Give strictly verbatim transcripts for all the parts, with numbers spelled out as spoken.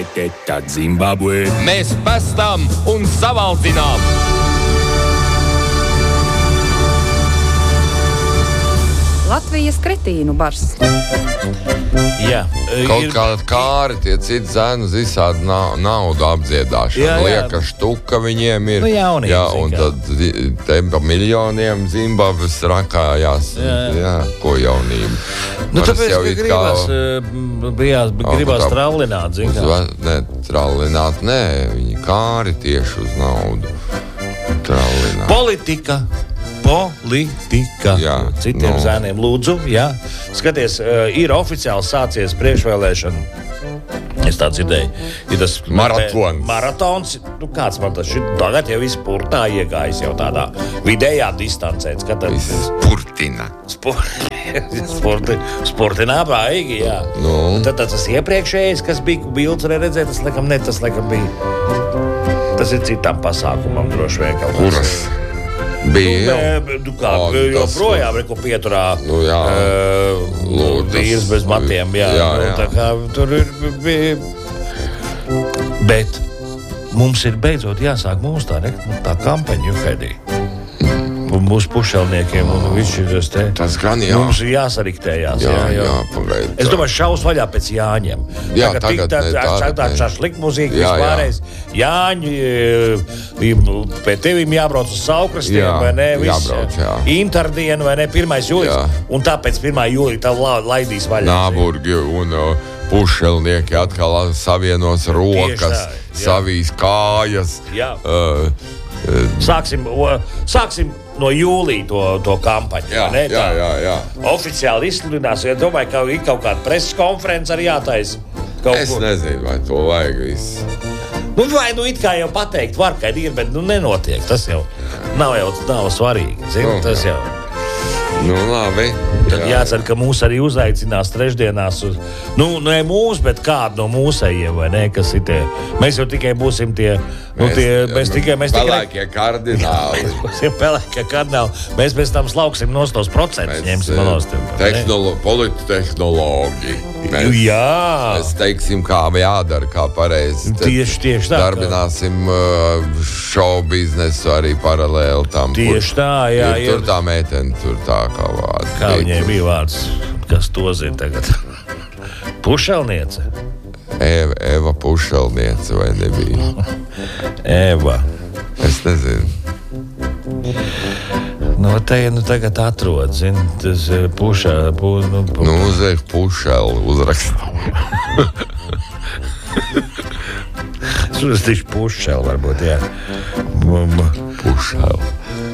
Teta Zimbabwe. Mēs pestām un savaldzinām. Latvijas kretīnu bars. Jā, Kaut ir... kā kāri tie citi zēnu visādi na- naudu apdziedāšana. Jā, jā. Lieka štuka viņiem ir. Nu, jaunība, jā, zin un kā. tad zi- te pa miljoniem Zimbabves rakājās. Jā. Jā, ko jaunība. Nu, Varas tāpēc, jau ka it gribās, kā- uh, bijās, Kaut gribās tā- trallināt, zin Uz kā. ve- Ne, trallināt, nē, viņi kāri tieši uz naudu. Trallināt. Politika. Politika. Jā, Citiem nu. zēniem lūdzu, jā. Skaties, uh, ir oficiāli sācies priekšvēlēšana. Es tā dzirdēju. Ir tas Maratons. Maratons. Nu, kāds man tas šit tagad jau viss purtā iegājis jau tādā vidējā distancē. Skatāt, Viss purtina. Sporti, sportinā baigi, jā. Nu. Un tad tas iepriekšējais, kas bija bildes, varēja redzēt, tas laikam ne, tas laikam bija. Tas ir citam pasākumam droši vien kaut kas. Kuras? Bija jau. Nē, nu kā, O, tas- joprojām reko pieturā Nu, jā. uh, Lūdzu, vīrs bez matiem, jā, jā, nu, jā. tā kā tur ir bija. Bet mums ir beidzot jāsāk mūsu tā, ne, tā kampaņa Juhedī. Un mūsu pušelniekiem un viss šis te. Tas gan jā. Mums ir jāsariktējās, Jā, jā, jā. jā, pagaid. Es domāju, šaus vaļā pēc Jāņiem. Jā, Tagad tagad tik tā- ne, tā- tagad tā- ne. šašlik mūzika, Jā, jā. vispārējais. Jāņi, e, pēc tevim jābrauc uz Saukrastiem, Jā, vai ne? Viss, jābrauc, jā. Interdienu, vai ne? pirmais jūlijas. Jā. Un tāpēc pirmā jūlija tā la- laidīs vaļā. Nāburgi un uh, pušelnieki atkal savienos rokas, tā, jā. savīs kājas. Jā. Uh, Sāksim, o, sāksim no jūlija to, to kampaņu. jā, vai ne? jā, Tā jā, jā. Oficiāli izsludinās. Es domāju, ka ir kaut kāda preses konference arī jātaisa. Kaut Es kur. nezinu, vai to vajag visu. Nu, vai nu it kā jau pateikt, var, ka ir, bet nu nenotiek. Tas jau nav, jau, nav svarīgi. Zini, Nu, tas jau. Nu, labi. Tad jācer, ka mūs arī uzaicinās trešdienās. Uz, nu, ne mūs, bet kādu no mūsējiem, vai ne? Kas ir tie? Mēs jau tikai būsim tie. Nu, tie mēs tikai mēs tikai. Pelēkie kardināli. Mēs būsim pelēkie kardināli. Mēs pēc tam slauksim nost tos procentus. Ņemsim eh, nost. tehnolo, Polittehnologi. Mēs, Jā. mēs teiksim, kā jādara, kā pareizi. Tad Tieši- tieši tā, Darbināsim uh, show biznesu arī paralēli tam. Tieši tā, jā, ir, jā. tur tā meitene, tur tā kā vārds. Kā viņai bija vārds? Kas to zina tagad? Pušelniece. Eva, Eva Pušelniece vai nebija? Eva. Es nezinu. Nu, te nu tagad atrod, zini, tas eh, pušā, pu, nu, pu, Nu, uzliek Pušeli uzrakstā. es uzrakstīšu pušēlu, varbūt, jā. Pušeli.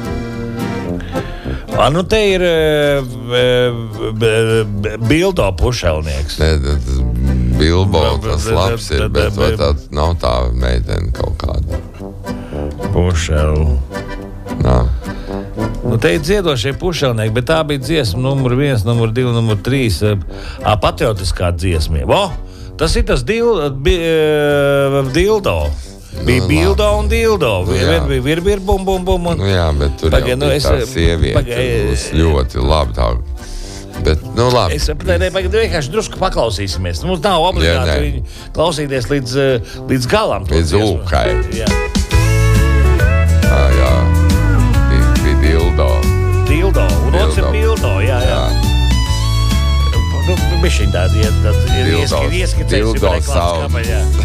A, nu te ir e, e, Bildo pušelnieks. Ne, tas Bilbo, Be- tas be- labs be- ir, be- bet vai be- tā nav tā meitene kaut kāda? Pušelu. Nā. Nu, te ir dziedošie pušelnieki, bet tā bija dziesma numur viens, numur divi, numur trīs. e, a, Patriotiskā dziesmie. Vo, tas ir tas dil, bi, e, Dildo. Bija Nu, Bildo un Dildo. jā. Vien bija vir, vir, bum, bum, bum. Un... Nu jā, bet tur Pagaid, jau nu bija es- tā sieviete. pagaid- Uz ļoti labi tā. Bet, nu labi. Es saprotu, ka vienkārši drusku paklausīsimies. Mums nav obligāti Jā, nē. viņu klausīties līdz, eh, līdz galam. to Līdz dziesmu. ūkai. Jā, Jā, jā. Bija, bija Dildo. Dildo. Un otrs ir Dildo. Bildo. Jā, jā. Jā. Nu, bišķiņ tādi, ja, tad ir Dildo- ieskicējuši Dildo reklāmas sound. kampaņā.